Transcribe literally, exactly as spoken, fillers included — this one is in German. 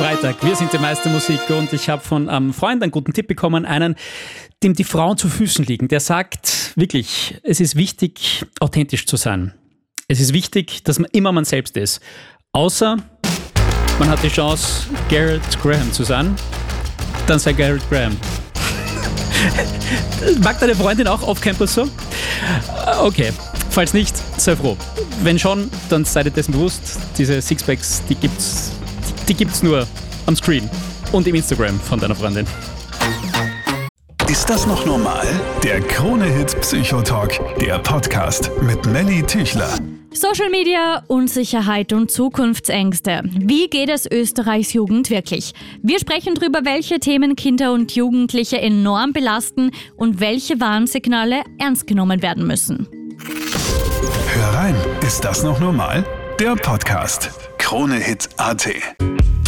Freitag, wir sind die meiste Musik und ich habe von einem Freund einen guten Tipp bekommen, einen, dem die Frauen zu Füßen liegen. Der sagt wirklich, es ist wichtig, authentisch zu sein. Es ist wichtig, dass man immer man selbst ist. Außer man hat die Chance, Garrett Graham zu sein, dann sei Garrett Graham. Mag deine Freundin auch auf Campus so? Okay, falls nicht, sei froh. Wenn schon, dann seid ihr dessen bewusst, diese Sixpacks, die gibt's, die gibt's nur am Screen und im Instagram von deiner Freundin. Ist das noch normal? Der Krone-Hit Psychotalk, der Podcast mit Melly Tüchler. Social Media, Unsicherheit und Zukunftsängste. Wie geht es Österreichs Jugend wirklich? Wir sprechen darüber, welche Themen Kinder und Jugendliche enorm belasten und welche Warnsignale ernst genommen werden müssen. Hör rein, ist das noch normal? Der Podcast. Krone-Hit Punkt at.